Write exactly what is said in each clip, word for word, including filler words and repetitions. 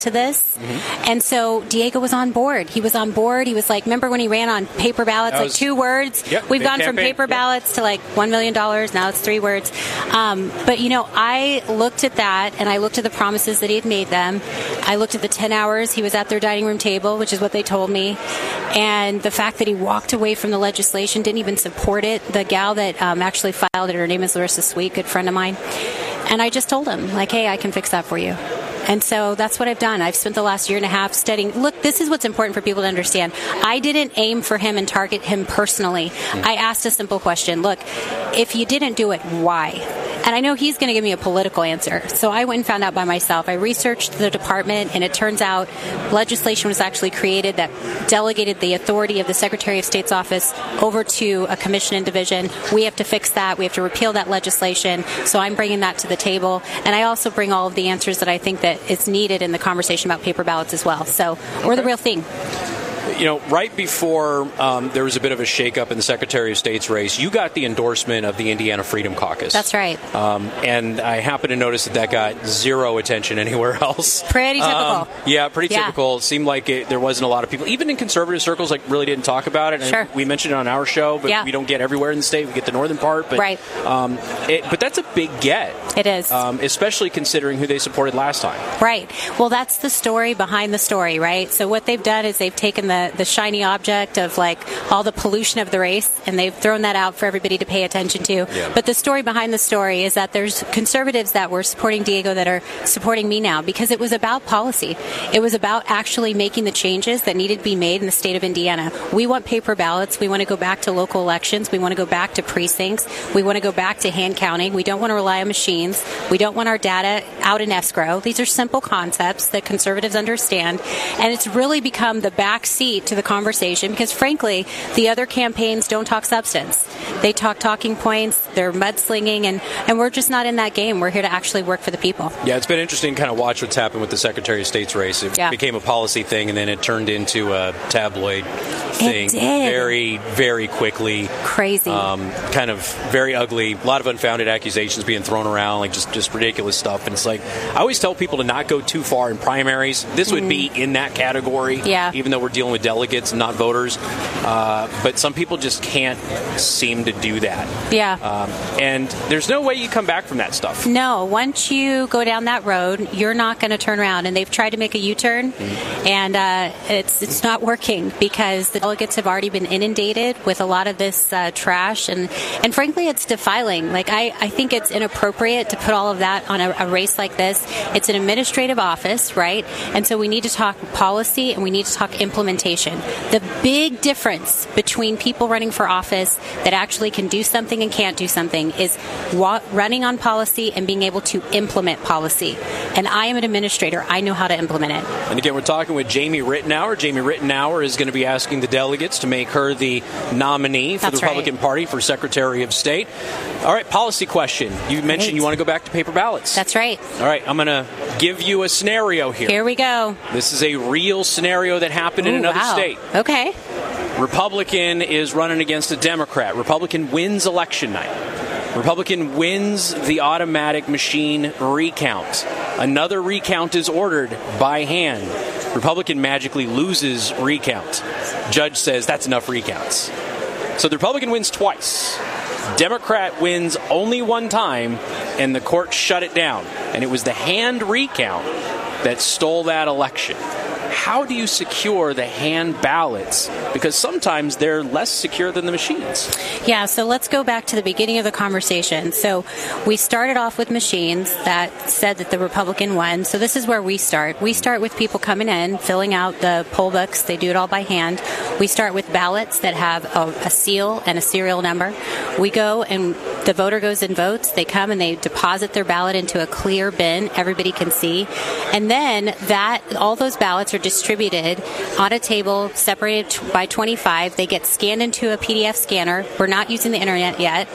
to this. Mm-hmm. And so Diego was on board. He was on board. He was like, remember when he ran on paper ballots, was, like two words? Yep, We've gone campaign. from paper yep. ballots to like one million dollars. Now it's three words. Um, but, you know, I looked at that and I looked at the promises that he had made them. I looked at the ten hours he was at their dining room table, which is what they told me. And the fact that he walked away from the legislation, didn't even support it. The gal that um, actually filed it, her name is Larissa Sweet, good friend of mine. And I just told him, like, hey, I can fix that for you. And so that's what I've done. I've spent the last year and a half studying. Look, this is what's important for people to understand. I didn't aim for him and target him personally. Mm. I asked a simple question. Look, if you didn't do it, why? And I know he's going to give me a political answer. So I went and found out by myself. I researched the department, and it turns out legislation was actually created that delegated the authority of the Secretary of State's office over to a commission and division. We have to fix that. We have to repeal that legislation. So I'm bringing that to the table. And I also bring all of the answers that I think that is needed in the conversation about paper ballots as well. So we're the real thing. You know, right before um, there was a bit of a shakeup in the Secretary of State's race, you got the endorsement of the Indiana Freedom Caucus. That's right. Um, and I happen to notice that that got zero attention anywhere else. Pretty typical. Um, yeah, pretty yeah. typical. It seemed like it, there wasn't a lot of people, even in conservative circles, like really didn't talk about it. And sure. we mentioned it on our show, but yeah. we don't get everywhere in the state. We get the northern part. But, right. Um, it, but that's a big get. It is. Um, especially considering who they supported last time. Right. Well, that's the story behind the story, right? So what they've done is they've taken the, the shiny object of like all the pollution of the race, and they've thrown that out for everybody to pay attention to. Yeah. But the story behind the story is that there's conservatives that were supporting Diego that are supporting me now, because it was about policy. It was about actually making the changes that needed to be made in the state of Indiana. We want paper ballots. We want to go back to local elections. We want to go back to precincts. We want to go back to hand counting. We don't want to rely on machines. We don't want our data out in escrow. These are simple concepts that conservatives understand, and it's really become the back seat to the conversation because, frankly, the other campaigns don't talk substance. They talk talking points, they're mudslinging, and, and we're just not in that game. We're here to actually work for the people. Yeah, it's been interesting to kind of watch what's happened with the Secretary of State's race. It yeah. became a policy thing, and then it turned into a tabloid thing it did. very, very quickly. Crazy. Um, kind of very ugly. A lot of unfounded accusations being thrown around, like just, just ridiculous stuff. And it's like, I always tell people to not go too far in primaries. This would mm. be in that category, yeah. even though we're dealing with delegates and not voters. Uh, but some people just can't seem to do that. Yeah. Um, and there's no way you come back from that stuff. No. Once you go down that road, you're not going to turn around. And they've tried to make a U-turn, mm. and uh, it's it's not working because the delegates have already been inundated with a lot of this uh, trash. And, and frankly, it's defiling. Like, I, I think it's inappropriate to put all of that on a, a race like this. It's an administrative office, right? And so we need to talk policy and we need to talk implementation. The big difference between people running for office that actually can do something and can't do something is wa- running on policy and being able to implement policy. And I am an administrator. I know how to implement it. And again, we're talking with Jamie Rittenauer. Jamie Rittenauer is going to be asking the delegates to make her the nominee for That's the Republican right. Party for Secretary of State. All right, policy question. You mentioned right. you want to go back to paper ballots. That's right. All right, I'm going to give you a scenario here. Here we go. This is a real scenario that happened Ooh, in another wow. state. Okay. Republican is running against a Democrat. Republican wins election night. Republican wins the automatic machine recount. Another recount is ordered by hand. Republican magically loses recount. Judge says that's enough recounts. So the Republican wins twice. Democrat wins only one time, and the court shut it down. And it was the hand recount that stole that election. How do you secure the hand ballots? Because sometimes they're less secure than the machines. Yeah, so let's go back to the beginning of the conversation. So we started off with machines that said that the Republican won. So this is where we start. We start with people coming in, filling out the poll books. They do it all by hand. We start with ballots that have a, a seal and a serial number. We go and the voter goes and votes. They come and they deposit their ballot into a clear bin. Everybody can see. And then that all those ballots are distributed on a table separated by twenty-five. They get scanned into a P D F scanner. We're not using the internet yet.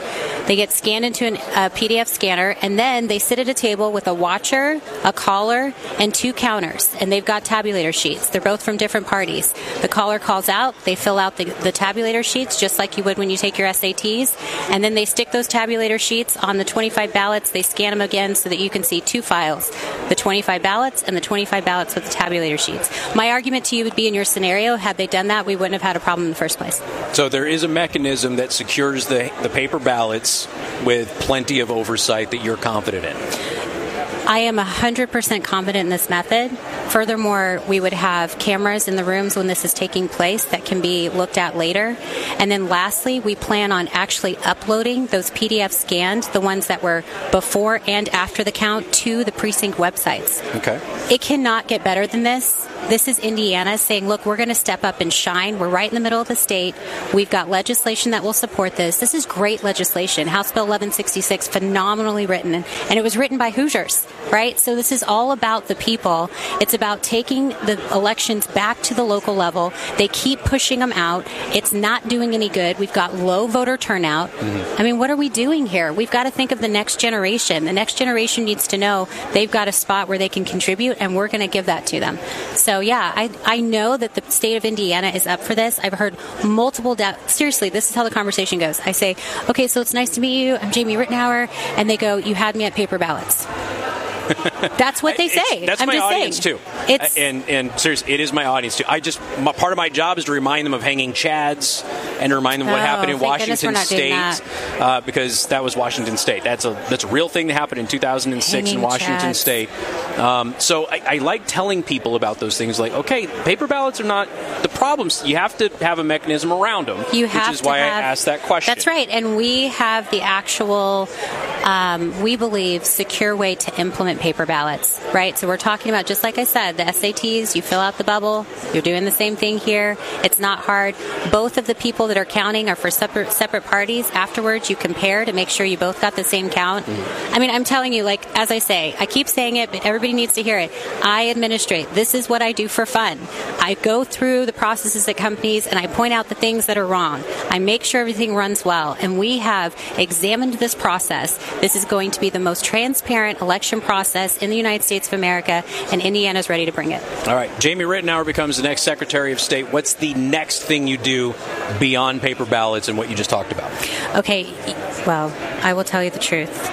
They get scanned into an, a P D F scanner, and then they sit at a table with a watcher, a caller, and two counters. And they've got tabulator sheets. They're both from different parties. The caller calls out. They fill out the, the tabulator sheets just like you would when you take your S A Ts. And then they stick those tabulator sheets on the twenty-five ballots. They scan them again so that you can see two files, the twenty-five ballots and the twenty-five ballots with the tabulator sheets. My argument to you would be, in your scenario, had they done that, we wouldn't have had a problem in the first place. So there is a mechanism that secures the, the paper ballots with plenty of oversight that you're confident in. I am one hundred percent confident in this method. Furthermore, we would have cameras in the rooms when this is taking place that can be looked at later. And then lastly, we plan on actually uploading those P D F scanned, the ones that were before and after the count, to the precinct websites. Okay. It cannot get better than this. This is Indiana saying, look, we're going to step up and shine. We're right in the middle of the state. We've got legislation that will support this. This is great legislation. House Bill eleven sixty-six, phenomenally written. And, and it was written by Hoosiers, right? So this is all about the people. It's about taking the elections back to the local level. They keep pushing them out. It's not doing any good. We've got low voter turnout. Mm-hmm. I mean, what are we doing here? We've got to think of the next generation. The next generation needs to know they've got a spot where they can contribute, and we're going to give that to them. So, yeah, I, I know that the state of Indiana is up for this. I've heard multiple da- seriously, this is how the conversation goes. I say, okay, so it's nice to meet you. I'm Jamie Rittenauer. And they go, you had me at paper ballots. That's what they say. It's, that's I'm my just audience saying. too. It's, and and seriously, it is my audience too. I just my, part of my job is to remind them of hanging chads and to remind them what oh, happened in Washington State, that. uh, because that was Washington State. That's a that's a real thing that happened in two thousand six hanging in Washington chads. State. Um, so I, I like telling people about those things. Like, okay, paper ballots are not the problems. You have to have a mechanism around them. You have which is to why have, I asked that question. That's right, and we have the actual, um, we believe, secure way to implement paper ballots. Right, so we're talking about, just like I said, the S A Ts, you fill out the bubble, you're doing the same thing here. It's not hard. Both of the people that are counting are for separate separate parties. Afterwards, you compare to make sure you both got the same count. Mm. I mean, I'm telling you, like, as I say, I keep saying it, but everybody needs to hear it. I administrate. This is what I do for fun. I go through the processes at companies, and I point out the things that are wrong. I make sure everything runs well, and we have examined this process. This is going to be the most transparent election process in the United States of America, and Indiana's ready to bring it. All right. Jamie Rittenauer becomes the next Secretary of State. What's the next thing you do beyond paper ballots and what you just talked about? Okay. Well, I will tell you the truth.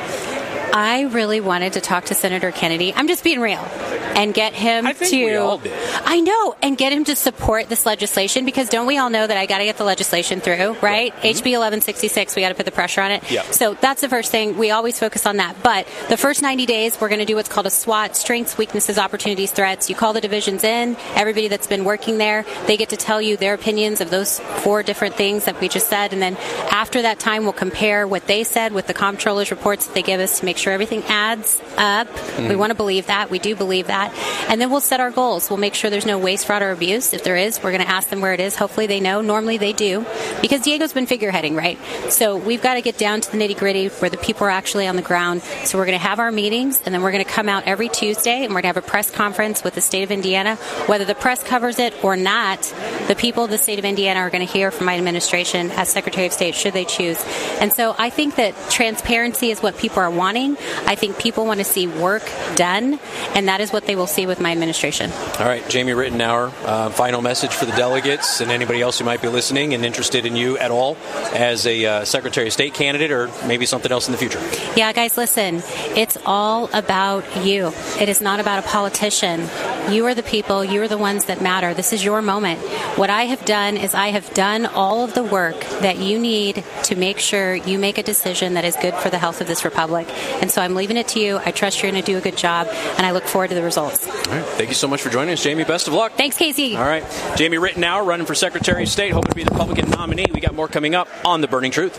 I really wanted to talk to Senator Kennedy. I'm just being real. And get him I think to... we all did. I know. And get him to support this legislation, because don't we all know that I got to get the legislation through, right? Mm-hmm. H B eleven sixty-six, we got to put the pressure on it. Yeah. So that's the first thing. We always focus on that. But the first ninety days, we're going to do what's called a SWOT, strengths, weaknesses, opportunities, threats. You call the divisions in. Everybody that's been working there, they get to tell you their opinions of those four different things that we just said. And then after that time, we'll compare what they said with the comptroller's reports that they give us to make sure everything adds up. Mm-hmm. We want to believe that. We do believe that. And then we'll set our goals. We'll make sure there's no waste, fraud, or abuse. If there is, we're going to ask them where it is. Hopefully they know. Normally they do, because Diego's been figureheading, right? So we've got to get down to the nitty-gritty where the people are actually on the ground. So we're going to have our meetings, and then we're going to come out every Tuesday, and we're going to have a press conference with the state of Indiana. Whether the press covers it or not, the people of the state of Indiana are going to hear from my administration as Secretary of State, should they choose. And so I think that transparency is what people are wanting. I think people want to see work done, and that is what they will see with my administration. All right, Jamie Rittenauer, uh, final message for the delegates and anybody else who might be listening and interested in you at all as a uh, Secretary of State candidate, or maybe something else in the future. Yeah, guys, listen, it's all about you. It is not about a politician. You are the people. You are the ones that matter. This is your moment. What I have done is I have done all of the work that you need to make sure you make a decision that is good for the health of this republic. And so I'm leaving it to you. I trust you're going to do a good job, and I look forward to the results. All right. Thank you so much for joining us, Jamie. Best of luck. Thanks, Casey. All right. Jamie Rittenauer running for Secretary of State, hoping to be the Republican nominee. We got more coming up on The Burning Truth.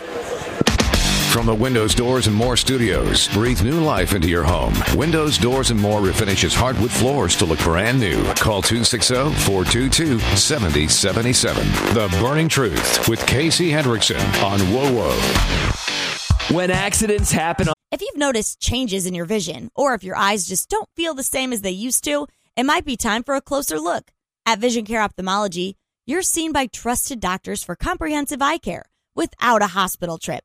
From the Windows, Doors, and More studios, breathe new life into your home. Windows, Doors, and More refinishes hardwood floors to look brand new. Call two six zero, four two two, seven zero seven seven. The Burning Truth with Casey Hendrickson on W O W O. When accidents happen... If you've noticed changes in your vision, or if your eyes just don't feel the same as they used to, it might be time for a closer look. At Vision Care Ophthalmology, you're seen by trusted doctors for comprehensive eye care without a hospital trip.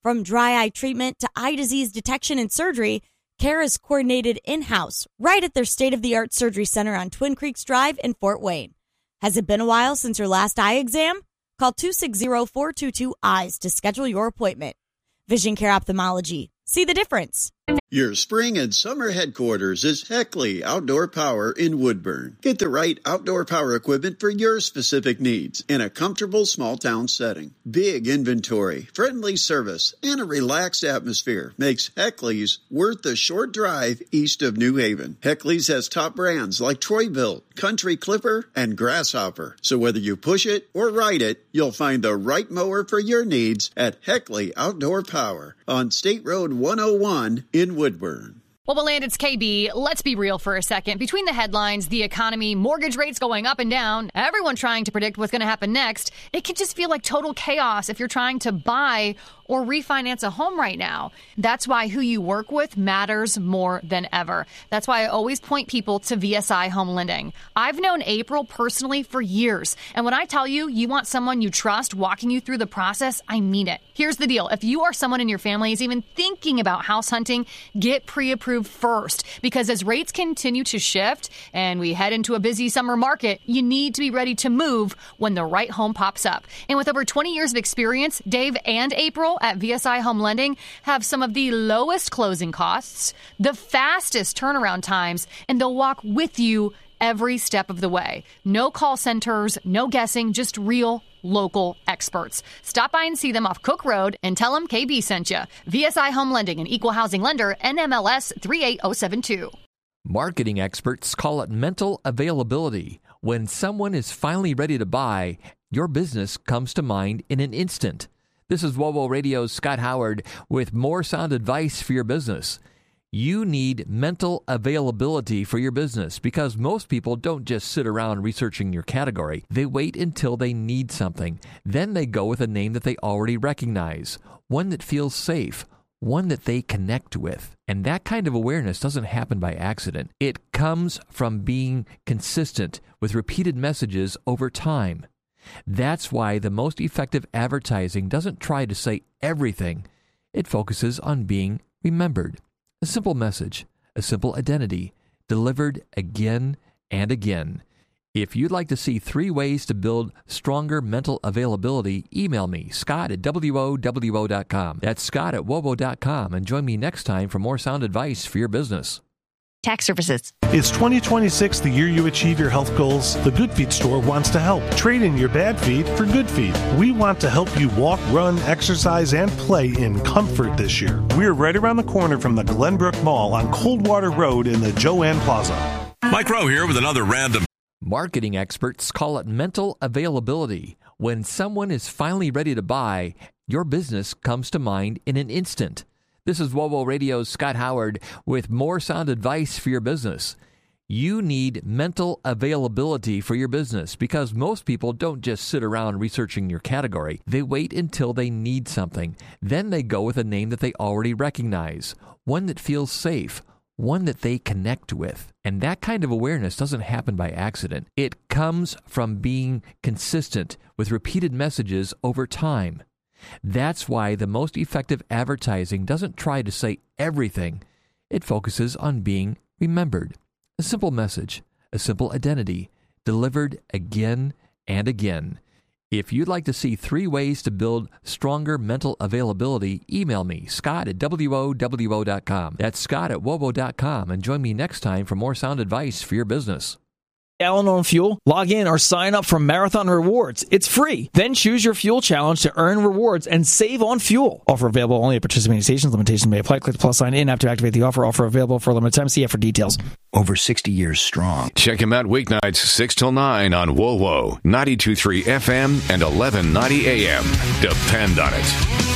From dry eye treatment to eye disease detection and surgery, care is coordinated in-house, right at their state-of-the-art surgery center on Twin Creeks Drive in Fort Wayne. Has it been a while since your last eye exam? Call two six zero, four two two, eyes to schedule your appointment. Vision Care Ophthalmology. See the difference. Your spring and summer headquarters is Heckley Outdoor Power in Woodburn. Get the right outdoor power equipment for your specific needs in a comfortable small town setting. Big inventory, friendly service, and a relaxed atmosphere makes Heckley's worth the short drive east of New Haven. Heckley's has top brands like Troy-Bilt, Country Clipper, and Grasshopper. So whether you push it or ride it, you'll find the right mower for your needs at Heckley Outdoor Power on State Road one oh one in Woodburn. Well, Meland, it's K B. Let's be real for a second. Between the headlines, the economy, mortgage rates going up and down, everyone trying to predict what's going to happen next, it can just feel like total chaos if you're trying to buy or refinance a home right now. That's why who you work with matters more than ever. That's why I always point people to V S I Home Lending. I've known April personally for years, and when I tell you you want someone you trust walking you through the process, I mean it. Here's the deal. If you or someone in your family is even thinking about house hunting, get pre-approved first, because as rates continue to shift and we head into a busy summer market, you need to be ready to move when the right home pops up. And with over twenty years of experience, Dave and April at V S I Home Lending have some of the lowest closing costs, the fastest turnaround times, and they'll walk with you every step of the way. No call centers, no guessing, just real local experts. Stop by and see them off Cook Road and tell them K B sent you. V S I Home Lending, an equal housing lender, N M L S three eight zero seven two. Marketing experts call it mental availability. When someone is finally ready to buy, your business comes to mind in an instant. This is WOWO Radio's Scott Howard with more sound advice for your business. You need mental availability for your business because most people don't just sit around researching your category. They wait until they need something. Then they go with a name that they already recognize, one that feels safe, one that they connect with. And that kind of awareness doesn't happen by accident. It comes from being consistent with repeated messages over time. That's why the most effective advertising doesn't try to say everything. It focuses on being remembered. A simple message, a simple identity, delivered again and again. If you'd like to see three ways to build stronger mental availability, email me, Scott at W O W O dot com. That's Scott at W O W O dot com, and join me next time for more sound advice for your business. Tax services. Is twenty twenty-six the year you achieve your health goals? The Good Feet store wants to help. Trade in your bad feet for good feet. We want to help you walk, run, exercise, and play in comfort this year. We're right around the corner from the Glenbrook Mall on Coldwater Road in the Joanne Plaza. Mike Rowe here with another random. Marketing experts call it mental availability. When someone is finally ready to buy, your business comes to mind in an instant. This is WOWO Radio's Scott Howard with more sound advice for your business. You need mental availability for your business because most people don't just sit around researching your category. They wait until they need something. Then they go with a name that they already recognize, one that feels safe, one that they connect with. And that kind of awareness doesn't happen by accident. It comes from being consistent with repeated messages over time. That's why the most effective advertising doesn't try to say everything. It focuses on being remembered. A simple message, a simple identity, delivered again and again. If you'd like to see three ways to build stronger mental availability, email me, Scott at W O W O dot com. That's Scott at W O W O dot com, and join me next time for more sound advice for your business. Gallon on fuel? Log in or sign up for Marathon Rewards. It's free. Then choose your fuel challenge to earn rewards and save on fuel. Offer available only at participating stations. Limitations may apply. Click the plus sign in app to activate the offer. Offer available for a limited time. See F for details. Over sixty years strong. Check him out weeknights six till nine on WOWO, ninety-two point three F M and eleven ninety A M. Depend on it.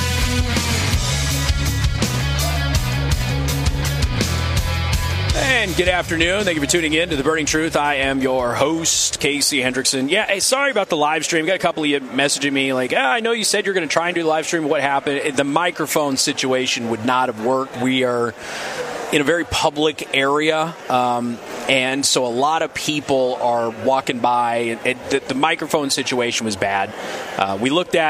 And good afternoon. Thank you for tuning in to The Burning Truth. I am your host, Casey Hendrickson. Yeah, hey, sorry about the live stream. Got a couple of you messaging me like, ah, I know you said you're going to try and do the live stream. What happened? The microphone situation would not have worked. We are in a very public area, um, and so a lot of people are walking by. And it, the, the microphone situation was bad. Uh, we looked at it.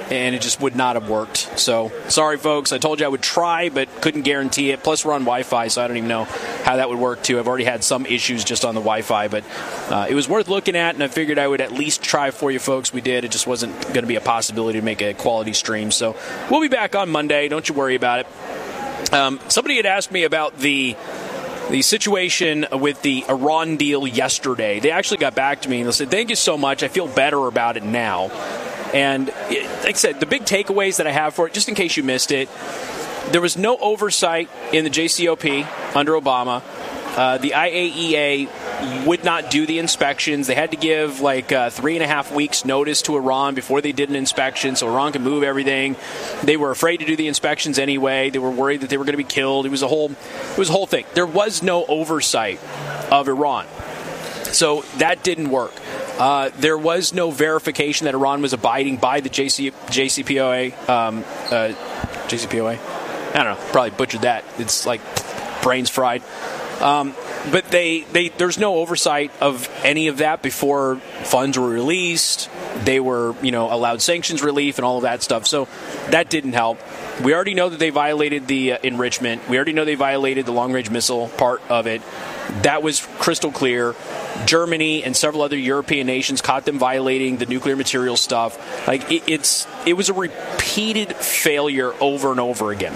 and it just would not have worked. So, sorry, folks. I told you I would try, but couldn't guarantee it. Plus, we're on Wi-Fi, so I don't even know how that would work, too. I've already had some issues just on the Wi-Fi, but uh, it was worth looking at, and I figured I would at least try for you folks. We did. It just wasn't going to be a possibility to make a quality stream. So, we'll be back on Monday. Don't you worry about it. Um, somebody had asked me about the... The situation with the Iran deal yesterday. They actually got back to me and they said, thank you so much. I feel better about it now. And it, like I said, the big takeaways that I have for it, just in case you missed it, there was no oversight in the J C O P under Obama. Uh, the I A E A would not do the inspections. They had to give like uh, three and a half weeks notice to Iran before they did an inspection so Iran could move everything. They were afraid to do the inspections anyway. They were worried that they were going to be killed. It was a whole, it was a whole thing. There was no oversight of Iran. So that didn't work. Uh, there was no verification that Iran was abiding by the J C, J C P O A. Um, uh, J C P O A? I don't know. Probably butchered that. It's like brains fried. Um, but they, they, there's no oversight of any of that before funds were released. They were, you know, allowed sanctions relief and all of that stuff. So that didn't help. We already know that they violated the uh, enrichment. We already know they violated the long-range missile part of it. That was crystal clear. Germany and several other European nations caught them violating the nuclear material stuff. Like it, it's, it was a repeated failure over and over again.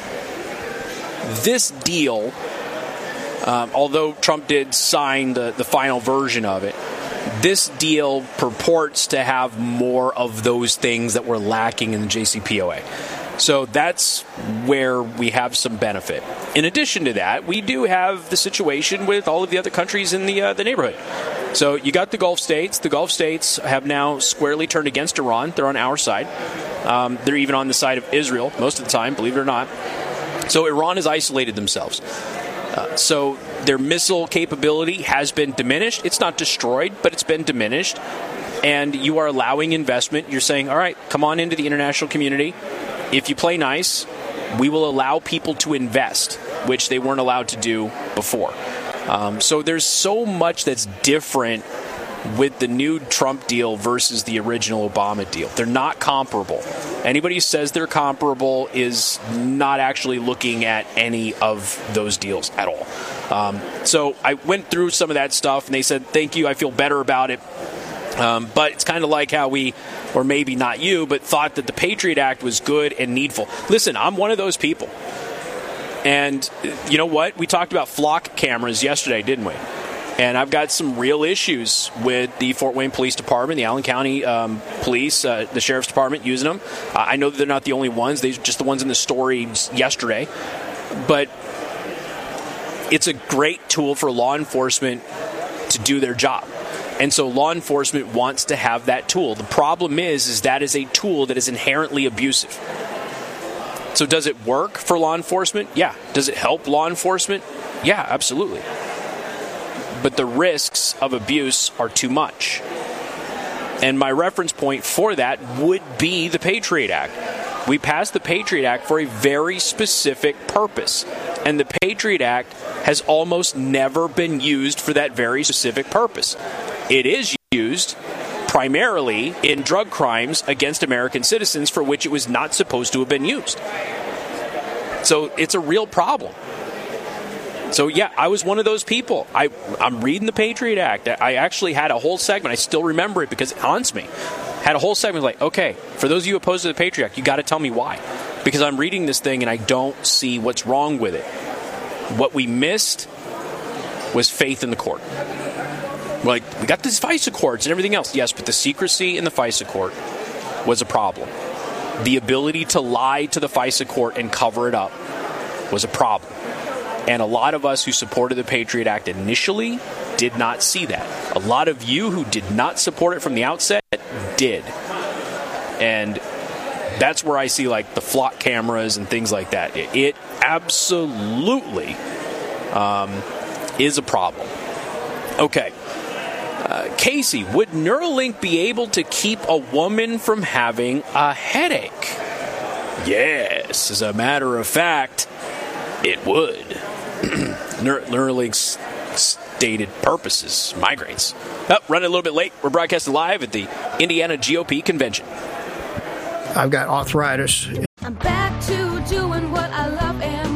This deal. Um, although Trump did sign the, the final version of it, this deal purports to have more of those things that were lacking in the J C P O A. So that's where we have some benefit. In addition to that, we do have the situation with all of the other countries in the uh, the neighborhood. So you got the Gulf states. The Gulf states have now squarely turned against Iran. They're on our side. Um, they're even on the side of Israel most of the time, believe it or not. So Iran has isolated themselves. Uh, so their missile capability has been diminished. It's not destroyed, but it's been diminished. And you are allowing investment. You're saying, all right, come on into the international community. If you play nice, we will allow people to invest, which they weren't allowed to do before. Um, so there's so much that's different with the new Trump deal versus the original Obama deal. They're not comparable. Anybody who says they're comparable is not actually looking at any of those deals at all. Um, so I went through some of that stuff, and they said, thank you, I feel better about it. Um, but it's kind of like how we, or maybe not you, but thought that the Patriot Act was good and needful. Listen, I'm one of those people. And you know what? We talked about flock cameras yesterday, didn't we? And I've got some real issues with the Fort Wayne Police Department, the Allen County um, Police, uh, the Sheriff's Department using them. Uh, I know that they're not the only ones. They're just the ones in the stories yesterday. But it's a great tool for law enforcement to do their job. And so law enforcement wants to have that tool. The problem is, is that is a tool that is inherently abusive. So does it work for law enforcement? Yeah. Does it help law enforcement? Yeah, absolutely. But the risks of abuse are too much. And my reference point for that would be the Patriot Act. We passed the Patriot Act for a very specific purpose. And the Patriot Act has almost never been used for that very specific purpose. It is used primarily in drug crimes against American citizens for which it was not supposed to have been used. So it's a real problem. So, yeah, I was one of those people. I, I'm reading the Patriot Act. I actually had a whole segment. I still remember it because it haunts me. Had a whole segment like, okay, for those of you opposed to the Patriot Act, you got to tell me why. Because I'm reading this thing and I don't see what's wrong with it. What we missed was faith in the court. Like, we got these FISA courts and everything else. Yes, but the secrecy in the FISA court was a problem. The ability to lie to the FISA court and cover it up was a problem. And a lot of us who supported the Patriot Act initially did not see that. A lot of you who did not support it from the outset did. And that's where I see like the flock cameras and things like that. It, it absolutely um, is a problem. Okay. Uh, Casey, would Neuralink be able to keep a woman from having a headache? Yes, as a matter of fact, it would. Neur- Neuralink's stated purposes, migraines. Oh, running a little bit late. We're broadcasting live at the Indiana G O P convention. I've got arthritis. I'm back to doing what I love and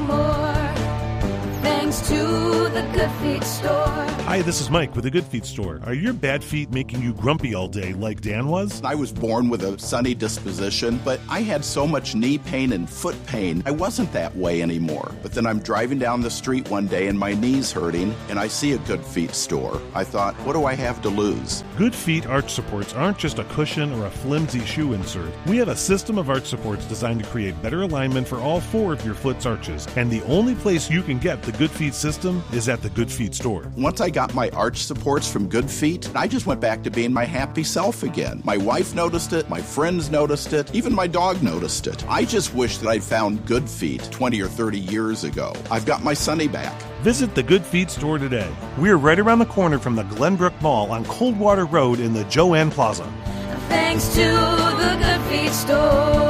more, thanks to the Good Feet store. Hi, this is Mike with the Good Feet store. Are your bad feet making you grumpy all day like Dan was? I was born with a sunny disposition, but I had so much knee pain and foot pain, I wasn't that way anymore. But then I'm driving down the street one day and my knee's hurting, and I see a Good Feet store. I thought, what do I have to lose? Good Feet arch supports aren't just a cushion or a flimsy shoe insert. We have a system of arch supports designed to create better alignment for all four of your foot's arches. And the only place you can get the Good Feet system is at the Good Feet store. Once I got my arch supports from Good Feet, I just went back to being my happy self again. My wife noticed it, my friends noticed it, even my dog noticed it. I just wish that I'd found Good Feet twenty or thirty years ago. I've got my Sonny back. Visit the Good Feet store today. We're right around the corner from the Glenbrook Mall on Coldwater Road in the Joanne Plaza. Thanks to the Good Feet store.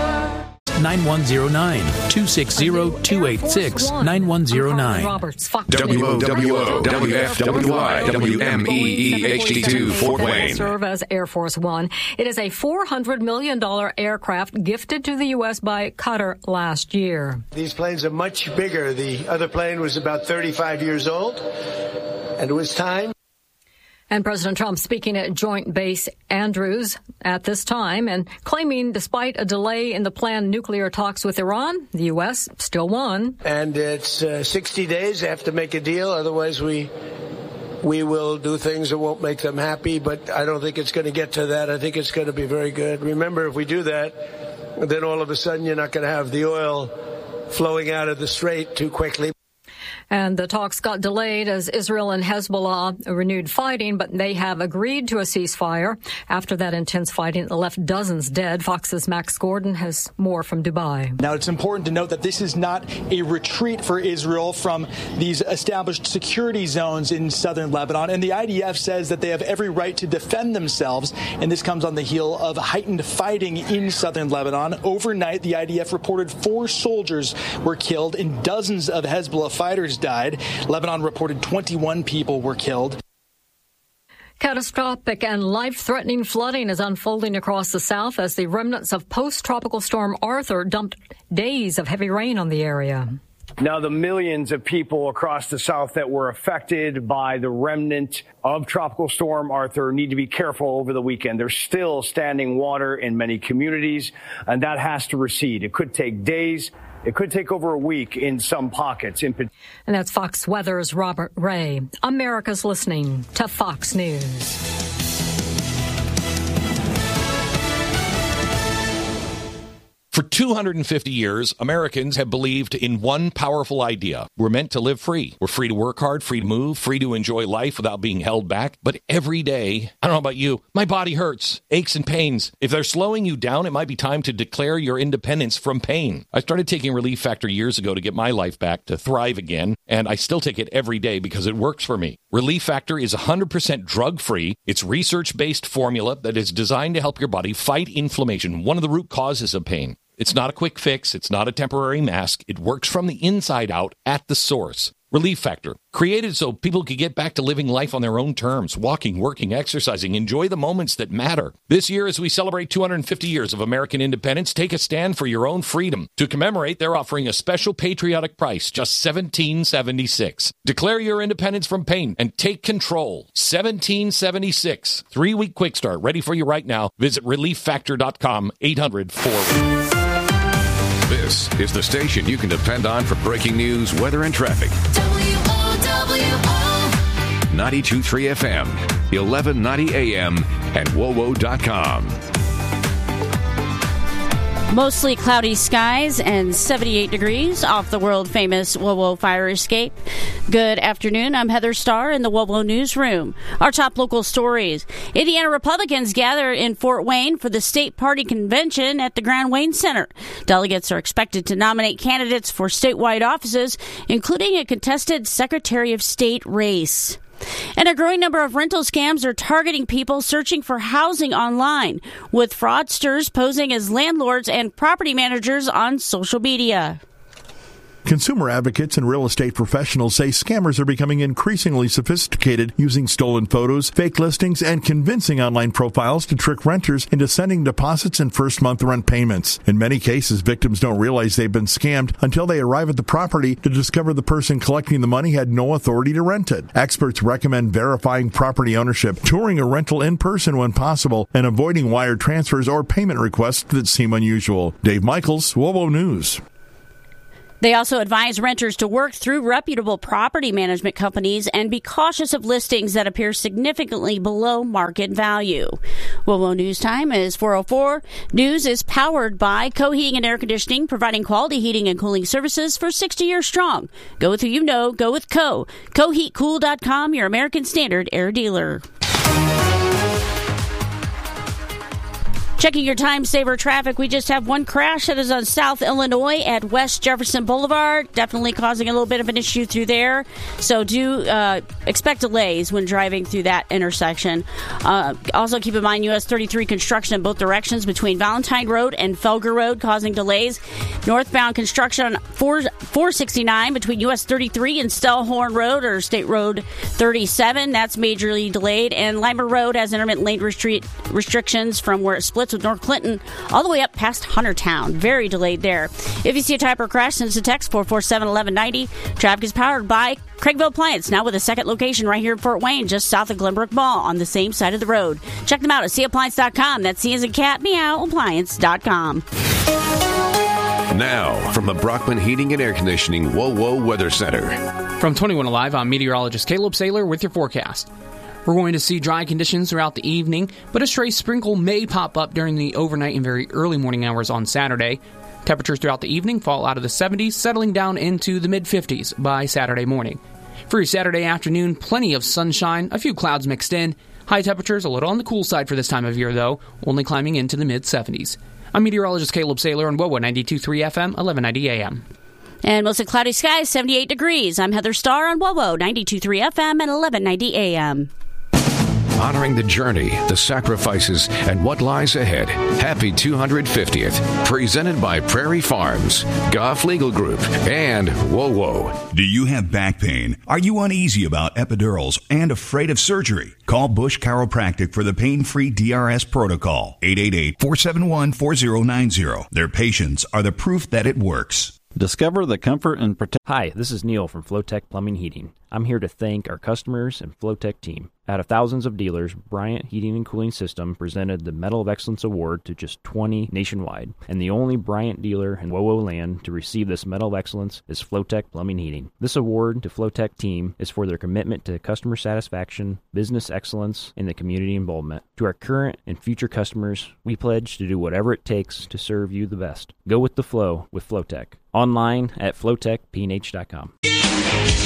nine one zero nine, two six zero, two eight six, nine one zero nine. W O W O, W F W I, W M E E H D two, Fort Wayne. Serve as Air Force One. It is a four hundred million dollars aircraft gifted to the U S by Qatar last year. These planes are much bigger. The other plane was about thirty-five years old, and it was time. And President Trump speaking at Joint Base Andrews at this time and claiming despite a delay in the planned nuclear talks with Iran, the U S still won. And it's uh, sixty days. They have to make a deal. Otherwise, we we will do things that won't make them happy. But I don't think it's going to get to that. I think it's going to be very good. Remember, if we do that, then all of a sudden you're not going to have the oil flowing out of the strait too quickly. And the talks got delayed as Israel and Hezbollah renewed fighting, but they have agreed to a ceasefire. After that intense fighting that left dozens dead, Fox's Max Gordon has more from Dubai. Now, it's important to note that this is not a retreat for Israel from these established security zones in southern Lebanon. And the I D F says that they have every right to defend themselves. And this comes on the heel of heightened fighting in southern Lebanon. Overnight, the I D F reported four soldiers were killed and dozens of Hezbollah fighters died. Lebanon reported twenty-one people were killed. Catastrophic and life-threatening flooding is unfolding across the South as the remnants of post-tropical storm Arthur dumped days of heavy rain on the area. Now, the millions of people across the South that were affected by the remnant of Tropical Storm Arthur need to be careful over the weekend. There's still standing water in many communities, and that has to recede. It could take days. It could take over a week in some pockets. In and that's Fox Weather's Robert Ray. America's listening to Fox News. For two hundred fifty years, Americans have believed in one powerful idea. We're meant to live free. We're free to work hard, free to move, free to enjoy life without being held back. But every day, I don't know about you, my body hurts, aches and pains. If they're slowing you down, it might be time to declare your independence from pain. I started taking Relief Factor years ago to get my life back, to thrive again, and I still take it every day because it works for me. Relief Factor is one hundred percent drug-free. It's research-based formula that is designed to help your body fight inflammation, one of the root causes of pain. It's not a quick fix. It's not a temporary mask. It works from the inside out at the source. Relief Factor, created so people could get back to living life on their own terms, walking, working, exercising, enjoy the moments that matter. This year, as we celebrate two hundred fifty years of American independence, take a stand for your own freedom. To commemorate, they're offering a special patriotic price, just seventeen seventy-six. Declare your independence from pain and take control. seventeen seventy-six. Three-week quick start, ready for you right now. Visit relief factor dot com, eight hundred, four. This is the station you can depend on for breaking news, weather, and traffic. W O W O ninety-two point three F M, eleven ninety A M, and W O W O dot com. Mostly cloudy skies and seventy-eight degrees off the world-famous W O W O fire escape. Good afternoon. I'm Heather Starr in the W O W O Newsroom. Our top local stories. Indiana Republicans gather in Fort Wayne for the state party convention at the Grand Wayne Center. Delegates are expected to nominate candidates for statewide offices, including a contested Secretary of State race. And a growing number of rental scams are targeting people searching for housing online, with fraudsters posing as landlords and property managers on social media. Consumer advocates and real estate professionals say scammers are becoming increasingly sophisticated, using stolen photos, fake listings, and convincing online profiles to trick renters into sending deposits and first month rent payments. In many cases, victims don't realize they've been scammed until they arrive at the property to discover the person collecting the money had no authority to rent it. Experts recommend verifying property ownership, touring a rental in person when possible, and avoiding wire transfers or payment requests that seem unusual. Dave Michaels, WOWO News. They also advise renters to work through reputable property management companies and be cautious of listings that appear significantly below market value. WOWO News Time is four oh four. News is powered by Co-Heating and Air Conditioning, providing quality heating and cooling services for sixty years strong. Go with who you know. Go with Co. Co Heat Cool dot com, your American Standard air dealer. Checking your time saver traffic, we just have one crash that is on South Illinois at West Jefferson Boulevard, definitely causing a little bit of an issue through there. So do uh, expect delays when driving through that intersection. Uh, also keep in mind U S thirty-three construction in both directions between Valentine Road and Felger Road, causing delays. Northbound construction on four sixty-nine between U S thirty-three and Stellhorn Road or State Road thirty-seven. That's majorly delayed. And Lima Road has intermittent lane restri- restrictions from where it splits with North Clinton all the way up past Huntertown. Very delayed there. If you see a type or crash, send us a text four four seven, one one nine zero. Traffic is powered by Craigville Appliance, now with a second location right here in Fort Wayne, just south of Glenbrook Mall on the same side of the road. Check them out at C appliance dot com. That's C as in cat, meow, appliance dot com. Now, from the Brockman Heating and Air Conditioning WOWO Weather Center. From twenty-one Alive, I'm meteorologist Caleb Saylor with your forecast. We're going to see dry conditions throughout the evening, but a stray sprinkle may pop up during the overnight and very early morning hours on Saturday. Temperatures throughout the evening fall out of the seventies, settling down into the mid-fifties by Saturday morning. For your Saturday afternoon, plenty of sunshine, a few clouds mixed in. High temperatures a little on the cool side for this time of year, though, only climbing into the mid-seventies. I'm meteorologist Caleb Saylor on WOWO ninety-two point three F M, eleven ninety A M. And mostly cloudy skies, seventy-eight degrees. I'm Heather Starr on WOWO ninety-two point three F M and eleven ninety A M. Honoring the journey, the sacrifices, and what lies ahead. Happy two hundred fiftieth. Presented by Prairie Farms, Goff Legal Group, and WOWO. Do you have back pain? Are you uneasy about epidurals and afraid of surgery? Call Bush Chiropractic for the pain-free D R S protocol. eight eight eight, four seven one, four zero nine zero. Their patients are the proof that it works. Discover the comfort and protect. Hi, this is Neil from Flowtech Plumbing Heating. I'm here to thank our customers and Flowtech team. Out of thousands of dealers, Bryant Heating and Cooling System presented the Medal of Excellence Award to just twenty nationwide. And the only Bryant dealer in WOWO land to receive this Medal of Excellence is Flowtech Plumbing Heating. This award to Flowtech team is for their commitment to customer satisfaction, business excellence, and the community involvement. To our current and future customers, we pledge to do whatever it takes to serve you the best. Go with the flow with Flowtech. Online at flowtech p n h dot com.